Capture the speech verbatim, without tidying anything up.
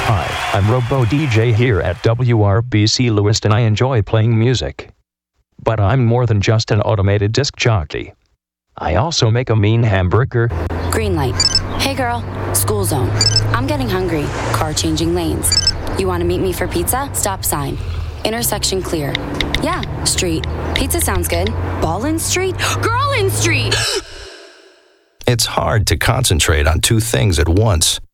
Hi, I'm Robo D J here at W R B C Lewiston. I enjoy playing music. But I'm more than just an automated disc jockey. I also make a mean hamburger. Green light. Hey girl, school zone. I'm getting hungry. Car changing lanes. You want to meet me for pizza? Stop sign. Intersection clear. Yeah, street. Pizza sounds good. Ballin Street? Girl in Street! It's hard to concentrate on two things at once.